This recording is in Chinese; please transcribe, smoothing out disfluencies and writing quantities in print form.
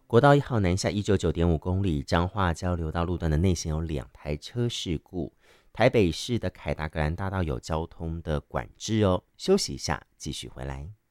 国道1号南下199.5公里，彰化交流道路段的内线有2台车事故。台北市的凯达格兰大道有交通的管制哦。休息一下，继续回来。